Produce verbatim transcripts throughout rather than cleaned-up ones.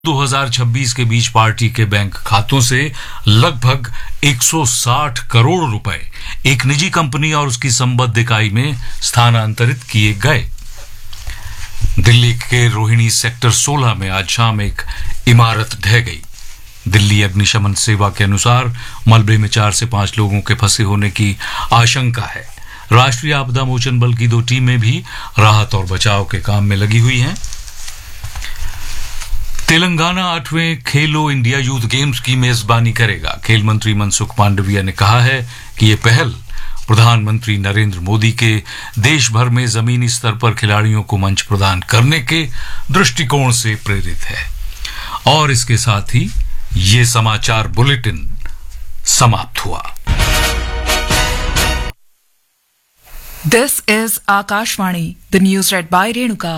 दो हज़ार छब्बीस के बीच पार्टी के बैंक खातों से लगभग एक सौ साठ करोड़ रुपए एक निजी कंपनी और उसकी संबद्ध इकाई में स्थानांतरित किए गए। दिल्ली के रोहिणी सेक्टर सोलह में आज शाम एक इमारत ढह गई। दिल्ली अग्निशमन सेवा के अनुसार मलबे में चार से पांच लोगों के फंसे होने की आशंका है। राष्ट्रीय आपदा मोचन बल की दो टीमें भी राहत और बचाव के काम में लगी हुई हैं। तेलंगाना आठवें खेलो इंडिया यूथ गेम्स की मेजबानी करेगा। खेल मंत्री मनसुख मांडविया ने कहा है कि ये पहल प्रधानमंत्री नरेंद्र मोदी के देश भर में जमीनी स्तर पर खिलाड़ियों को मंच प्रदान करने के दृष्टिकोण से प्रेरित है। और इसके साथ ही ये समाचार बुलेटिन समाप्त हुआ। This is Akashvani, the news read by Renuka.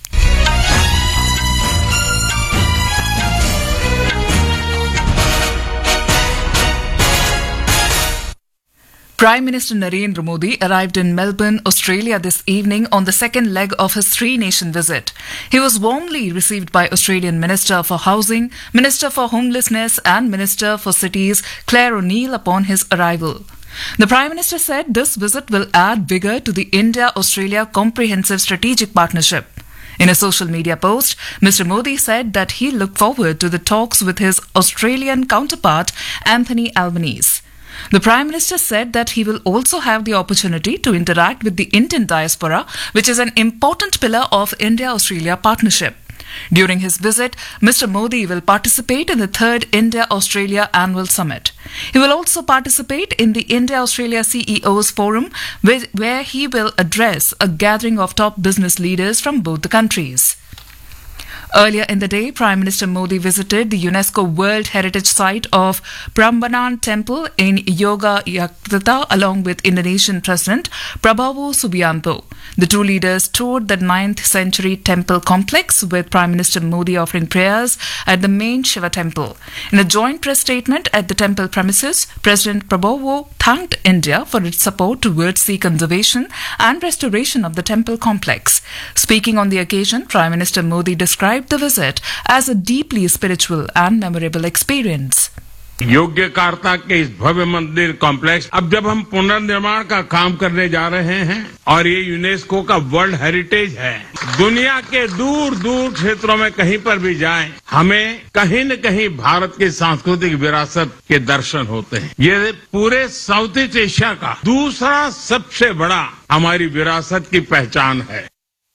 Prime Minister Narendra Modi arrived in Melbourne, Australia this evening on the second leg of his three-nation visit. He was warmly received by Australian Minister for Housing, Minister for Homelessness and Minister for Cities Claire O'Neill upon his arrival. The Prime Minister said this visit will add vigour to the India-Australia Comprehensive Strategic Partnership. In a social media post, Mister Modi said that he looked forward to the talks with his Australian counterpart, Anthony Albanese. The Prime Minister said that he will also have the opportunity to interact with the Indian diaspora, which is an important pillar of India-Australia partnership. During his visit, Mister Modi will participate in the third India-Australia Annual Summit. He will also participate in the India-Australia C E Os Forum, where he will address a gathering of top business leaders from both the countries. Earlier in the day, Prime Minister Modi visited the UNESCO World Heritage Site of Prambanan Temple in Yogyakarta along with Indonesian President Prabowo Subianto. The two leaders toured the ninth century temple complex with Prime Minister Modi offering prayers at the main Shiva temple. In a joint press statement at the temple premises, President Prabowo thanked India for its support towards the conservation and restoration of the temple complex. Speaking on the occasion, Prime Minister Modi described the visit as a deeply spiritual and memorable experience. Yogyakarta के इस भव्य मंदिर complex अब जब हम पुनर्निर्माण का काम करने जा रहे हैं और ये यूनेस्को का वर्ल्ड हेरिटेज है, दुनिया के दूर दूर क्षेत्रों में कहीं पर भी जाएं, हमें कहीं न कहीं भारत की सांस्कृतिक विरासत के दर्शन होते हैं। ये पूरे साउथ ईस्ट एशिया का दूसरा सबसे बड़ा हमारी विरासत की पहचान है।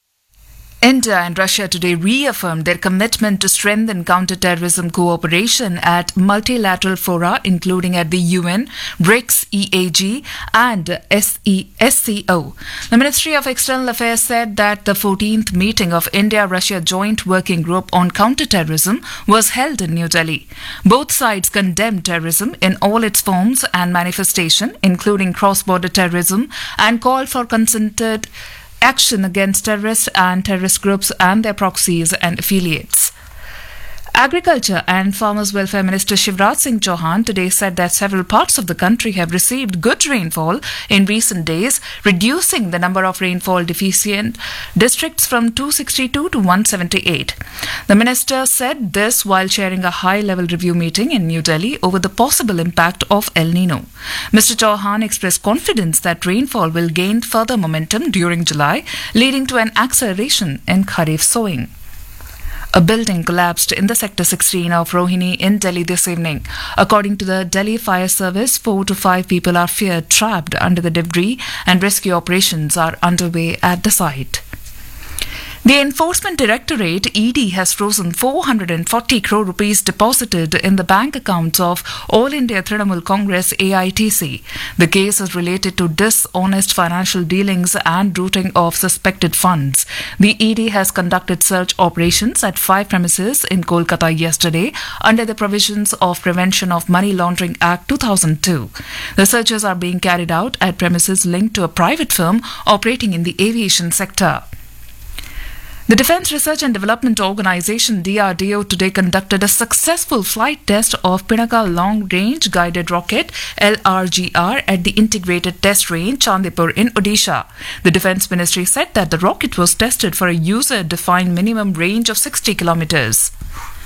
India and Russia today reaffirmed their commitment to strengthen counter-terrorism cooperation at multilateral fora, including at the U N, BRICS, E A G and S C O. The Ministry of External Affairs said that the fourteenth meeting of India-Russia Joint Working Group on Counter-Terrorism was held in New Delhi. Both sides condemned terrorism in all its forms and manifestation, including cross-border terrorism, and called for concerted action against terrorists and terrorist groups and their proxies and affiliates. Agriculture and Farmers Welfare Minister Shivraj Singh Chauhan today said that several parts of the country have received good rainfall in recent days, reducing the number of rainfall deficient districts from two hundred sixty-two to one hundred seventy-eight. The minister said this while chairing a high-level review meeting in New Delhi over the possible impact of El Nino. Mister Chauhan expressed confidence that rainfall will gain further momentum during July, leading to an acceleration in Kharif sowing. A building collapsed in the Sector sixteen of Rohini in Delhi this evening. According to the Delhi Fire Service, four to five people are feared trapped under the debris and rescue operations are underway at the site. The Enforcement Directorate E D has frozen four hundred forty crore rupees deposited in the bank accounts of All India Trinamool Congress A I T C. The case is related to dishonest financial dealings and routing of suspected funds. The E D has conducted search operations at five premises in Kolkata yesterday under the provisions of Prevention of Money Laundering Act two thousand two. The searches are being carried out at premises linked to a private firm operating in the aviation sector. The Defence Research and Development Organisation D R D O today conducted a successful flight test of Pinaka Long Range Guided Rocket L R G R at the Integrated Test Range Chandipur in Odisha. The Defence Ministry said that the rocket was tested for a user-defined minimum range of sixty kilometres.